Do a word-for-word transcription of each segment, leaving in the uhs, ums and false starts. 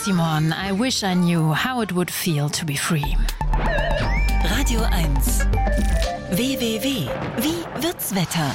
Simon, I wish I knew how it would feel to be free. Radio eins. W W W. Wie wird's Wetter?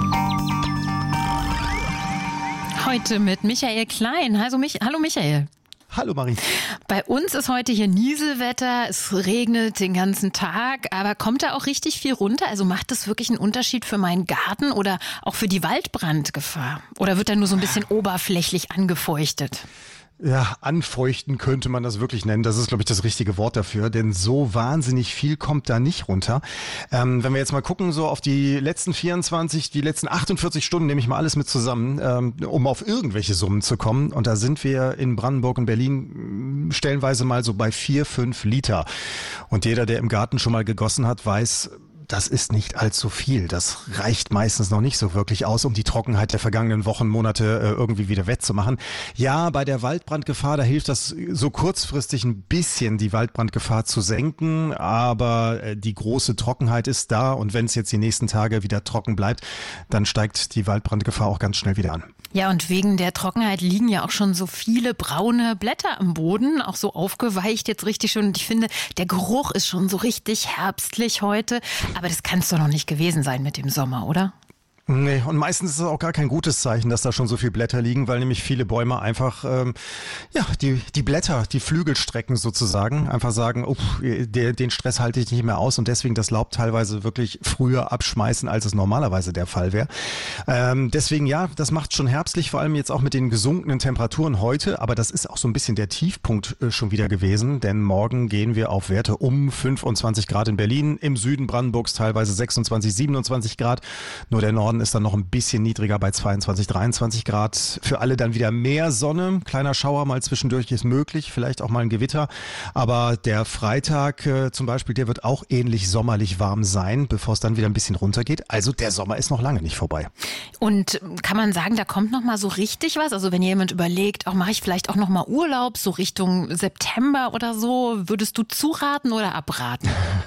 Heute mit Michael Klein. Also mich, hallo Michael. Hallo Marie. Bei uns ist heute hier Nieselwetter, es regnet den ganzen Tag, aber kommt da auch richtig viel runter? Also macht das wirklich einen Unterschied für meinen Garten oder auch für die Waldbrandgefahr? Oder wird da nur so ein bisschen oberflächlich angefeuchtet? Ja, anfeuchten könnte man das wirklich nennen. Das ist, glaube ich, das richtige Wort dafür, denn so wahnsinnig viel kommt da nicht runter. Ähm, wenn wir jetzt mal gucken, so auf die letzten vierundzwanzig, die letzten achtundvierzig Stunden, nehme ich mal alles mit zusammen, ähm, um auf irgendwelche Summen zu kommen. Und da sind wir in Brandenburg und Berlin stellenweise mal so bei vier, fünf Liter. Und jeder, der im Garten schon mal gegossen hat, weiß, das ist nicht allzu viel. Das reicht meistens noch nicht so wirklich aus, um die Trockenheit der vergangenen Wochen, Monate äh, irgendwie wieder wettzumachen. Ja, bei der Waldbrandgefahr, da hilft das so kurzfristig ein bisschen, die Waldbrandgefahr zu senken. Aber äh, die große Trockenheit ist da. Und wenn es jetzt die nächsten Tage wieder trocken bleibt, dann steigt die Waldbrandgefahr auch ganz schnell wieder an. Ja, und wegen der Trockenheit liegen ja auch schon so viele braune Blätter am Boden, auch so aufgeweicht jetzt richtig schön. Und ich finde, der Geruch ist schon so richtig herbstlich heute. Aber das kann es doch noch nicht gewesen sein mit dem Sommer, oder? Nee, und meistens ist es auch gar kein gutes Zeichen, dass da schon so viele Blätter liegen, weil nämlich viele Bäume einfach, ähm, ja, die, die Blätter, die Flügel strecken sozusagen, einfach sagen, uff, der, den Stress halte ich nicht mehr aus und deswegen das Laub teilweise wirklich früher abschmeißen, als es normalerweise der Fall wäre. Ähm, deswegen ja, das macht schon herbstlich, vor allem jetzt auch mit den gesunkenen Temperaturen heute, aber das ist auch so ein bisschen der Tiefpunkt äh, schon wieder gewesen, denn morgen gehen wir auf Werte um fünfundzwanzig Grad in Berlin, im Süden Brandenburgs teilweise sechsundzwanzig, siebenundzwanzig Grad, nur der Norden ist dann noch ein bisschen niedriger bei zweiundzwanzig, dreiundzwanzig Grad. Für alle dann wieder mehr Sonne. Kleiner Schauer mal zwischendurch ist möglich, vielleicht auch mal ein Gewitter. Aber der Freitag äh, zum Beispiel, der wird auch ähnlich sommerlich warm sein, bevor es dann wieder ein bisschen runtergeht. Also der Sommer ist noch lange nicht vorbei. Und kann man sagen, da kommt noch mal so richtig was? Also wenn jemand überlegt, auch mache ich vielleicht auch noch mal Urlaub, so Richtung September oder so, würdest du zuraten oder abraten?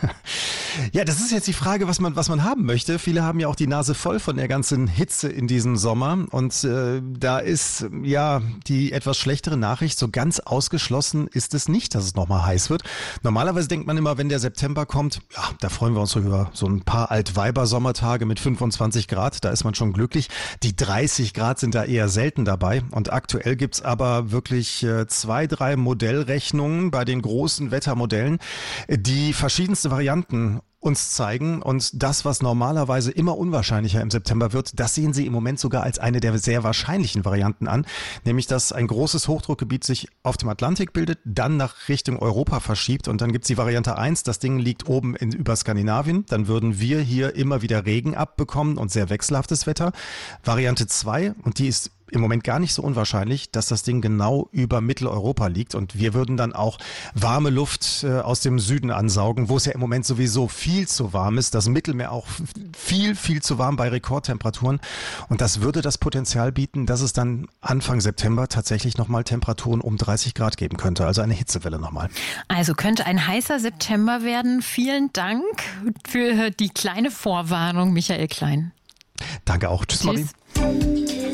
Ja, das ist jetzt die Frage, was man was man haben möchte. Viele haben ja auch die Nase voll von der ganzen Hitze in diesem Sommer und äh, da ist ja die etwas schlechtere Nachricht, so ganz ausgeschlossen ist es nicht, dass es nochmal heiß wird. Normalerweise denkt man immer, wenn der September kommt, ja, da freuen wir uns so über so ein paar Altweiber-Sommertage mit fünfundzwanzig Grad, da ist man schon glücklich. Die dreißig Grad sind da eher selten dabei und aktuell gibt's aber wirklich äh, zwei, drei Modellrechnungen bei den großen Wettermodellen, die verschiedenste Varianten uns zeigen und das, was normalerweise immer unwahrscheinlicher im September wird, das sehen Sie im Moment sogar als eine der sehr wahrscheinlichen Varianten an, nämlich dass ein großes Hochdruckgebiet sich auf dem Atlantik bildet, dann nach Richtung Europa verschiebt und dann gibt's die Variante eins, das Ding liegt oben in, über Skandinavien, dann würden wir hier immer wieder Regen abbekommen und sehr wechselhaftes Wetter. Variante zwei, und die ist im Moment gar nicht so unwahrscheinlich, dass das Ding genau über Mitteleuropa liegt und wir würden dann auch warme Luft äh, aus dem Süden ansaugen, wo es ja im Moment sowieso viel zu warm ist, das Mittelmeer auch viel, viel zu warm bei Rekordtemperaturen und das würde das Potenzial bieten, dass es dann Anfang September tatsächlich nochmal Temperaturen um dreißig Grad geben könnte, also eine Hitzewelle nochmal. Also könnte ein heißer September werden. Vielen Dank für die kleine Vorwarnung, Michael Klein. Danke auch. Tschüss, Tschüss. Marie.